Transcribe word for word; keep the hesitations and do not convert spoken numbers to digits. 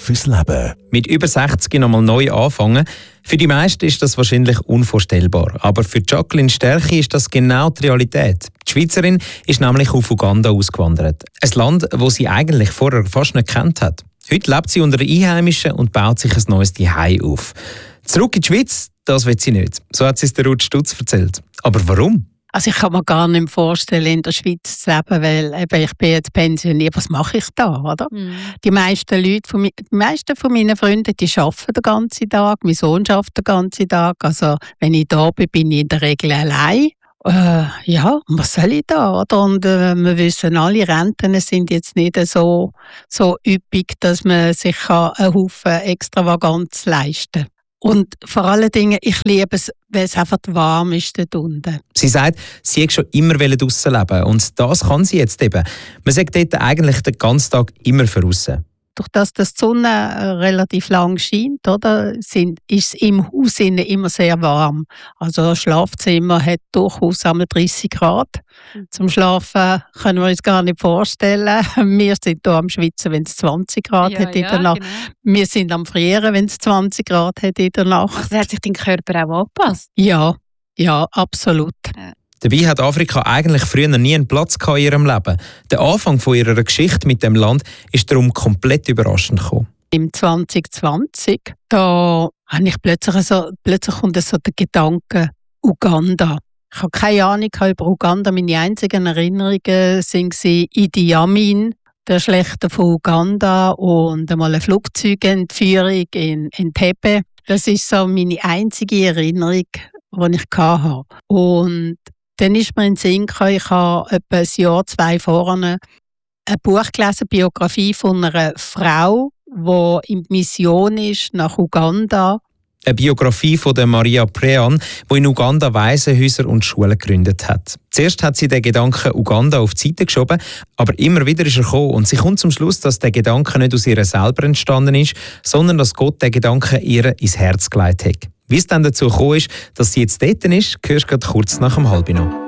fürs Leben. Mit über sechzig nochmal neu anfangen. Für die meisten ist das wahrscheinlich unvorstellbar. Aber für Jacqueline Sterchi ist das genau die Realität. Die Schweizerin ist nämlich auf Uganda ausgewandert. Ein Land, das sie eigentlich vorher fast nicht gekannt hat. Heute lebt sie unter den Einheimischen und baut sich ein neues Zuhause auf. Zurück in die Schweiz, das will sie nicht. So hat sie es der Ruth Stutz erzählt. Aber warum? Also ich kann mir gar nicht vorstellen, in der Schweiz zu leben, weil eben, ich bin jetzt pensioniert. Was mache ich da, oder? Mm. Die meisten Leute, von, die meisten von meinen Freunden, die arbeiten den ganzen Tag. Mein Sohn arbeitet den ganzen Tag. Also wenn ich da bin, bin ich in der Regel allein. Äh, ja, was soll ich da, oder? Und äh, wir wissen alle, Renten sind jetzt nicht so, so üppig, dass man sich einen Haufen Extravaganz leisten kann. Und vor allen Dingen, ich liebe es, weil es einfach warm ist dort unten. Sie sagt, sie hätte schon immer draussen leben und das kann sie jetzt eben. Man sagt dort eigentlich den ganzen Tag immer für draussen. Durch das die Sonne relativ lang scheint, oder, sind, ist es im Haus immer sehr warm. Also das Schlafzimmer hat durchaus einmal dreißig Grad. Zum Schlafen können wir uns gar nicht vorstellen. Wir sind hier am Schwitzen, wenn es zwanzig Grad ja, hat in der Nacht. Genau. Wir sind am Frieren, wenn es zwanzig Grad hat in der Nacht. Also hat sich dein Körper auch angepasst? Ja, ja, absolut. Ja. Dabei hat Afrika eigentlich früher nie einen Platz in ihrem Leben. Der Anfang von ihrer Geschichte mit dem Land ist darum komplett überraschend gekommen. Im zwanzig zwanzig, da habe ich plötzlich so, plötzlich kommt so der Gedanke Uganda. Ich habe keine Ahnung über Uganda. Meine einzigen Erinnerungen waren Idi Amin, der Schlächter von Uganda, und einmal eine Flugzeugentführung in Entebbe. Das ist so meine einzige Erinnerung, die ich hatte. Und dann ist mir in den Sinn gekommen, ich habe etwa ein Jahr, zwei vorne ein Buch gelesen, eine Biografie von einer Frau, die in Mission ist nach Uganda. Eine Biografie von der Maria Prean, die in Uganda Waisenhäuser und Schulen gegründet hat. Zuerst hat sie den Gedanken Uganda auf die Seite geschoben, aber immer wieder ist er gekommen und sie kommt zum Schluss, dass der Gedanke nicht aus ihr selber entstanden ist, sondern dass Gott den Gedanken ihr ins Herz gelegt hat. Wie es dann dazu gekommen ist, dass sie jetzt dort ist, hörst du kurz nach dem Halbino.